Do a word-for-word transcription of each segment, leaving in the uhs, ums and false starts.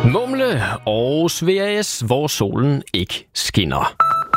Mumle og Svea S, hvor solen ikke skinner.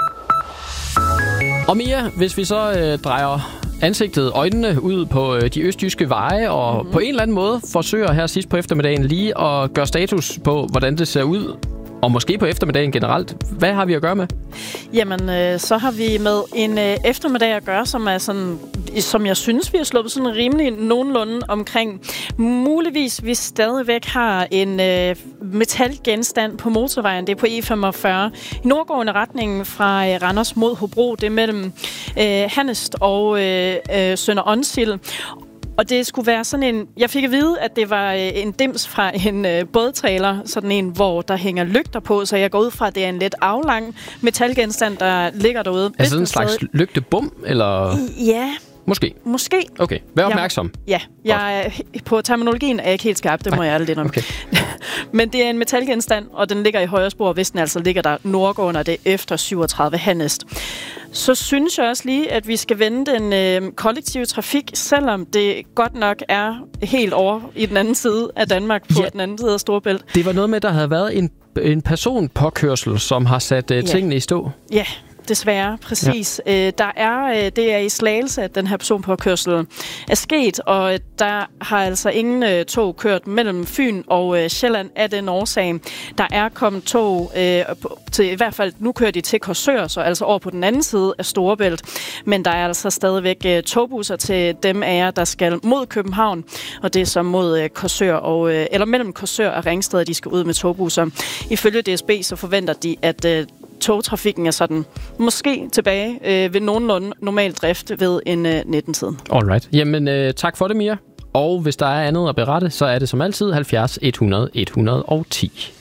Og Mia, hvis vi så øh, drejer ansigtet, øjnene ud på øh, de østjyske veje, og mm-hmm. på en eller anden måde forsøger her sidst på eftermiddagen lige at gøre status på, hvordan det ser ud, og måske på eftermiddagen generelt. Hvad har vi at gøre med? Jamen, øh, så har vi med en øh, eftermiddag at gøre, som er sådan, som jeg synes, vi har sluppet sådan rimelig nogenlunde omkring. Muligvis, vi stadigvæk har en øh, metalgenstand på motorvejen. Det er på E femogfyrre. I nordgående retningen fra øh, Randers mod Hobro. Det er mellem øh, Hannest og øh, øh, Sønder Onsild. Og det skulle være sådan en... Jeg fik at vide, at det var en dims fra en øh, bådtrailer, sådan en, hvor der hænger lygter på, så jeg går ud fra, at det er en lidt aflang metalgenstand, der ligger derude. Altså sådan en slags stadig... lygtebum, eller...? Ja. Måske? Måske. Okay. Vær opmærksom. Ja. ja. Jeg, på terminologien er jeg ikke helt skarp, det må jeg lidt om. Okay. Men det er en metalgenstand, og den ligger i højre spor, hvis den altså ligger der nordgående, det efter syvogtredive Hannest. Så synes jeg også lige, at vi skal vende den øh, kollektive trafik, selvom det godt nok er helt over i den anden side af Danmark, på ja. den anden side af Storebælt. Det var noget med, at der havde været en, en personpåkørsel, som har sat øh, ja. tingene i stå. Ja, desværre, præcis. Ja. Øh, der er, øh, det er i Slagelse, at den her personpåkørsel er sket, og der har altså ingen øh, tog kørt mellem Fyn og øh, Sjælland af den årsag. Der er kommet tog øh, til, i hvert fald, nu kører de til Korsør, så altså over på den anden side af Storebælt, men der er altså stadigvæk øh, togbusser til dem af jer, der skal mod København, og det er så mod øh, Korsør, og, øh, eller mellem Korsør og Ringsted, de skal ud med togbusser. Ifølge D S B, så forventer de, at øh, togtrafikken er sådan måske tilbage øh, ved nogenlunde normal drift ved en øh, nitten-tiden. Alright. Jamen, øh, tak for det, Mia. Og hvis der er andet at berette, så er det som altid halvfjerds hundrede et hundrede og ti.